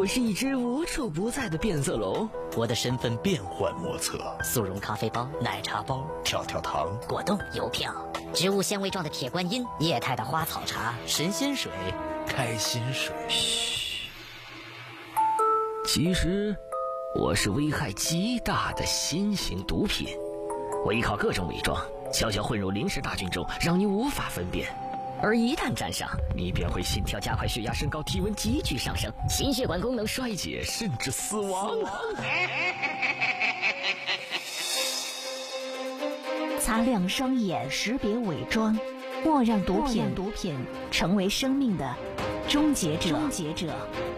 我是一只无处不在的变色龙， 我的身份变幻莫测。 速溶咖啡包、奶茶包、 跳跳糖、 果冻、邮票、植物纤维状的铁观音、液态的花草茶、 神仙水、开心水。 嘘，其实我是危害极大的新型毒品，我依靠各种伪装，悄悄混入零食大军中，让你无法分辨。而一旦沾上，你便会心跳加快、血压升高、体温急剧上升、心血管功能衰竭，甚至死亡。 擦亮双眼，识别伪装，莫让毒品成为生命的终结者。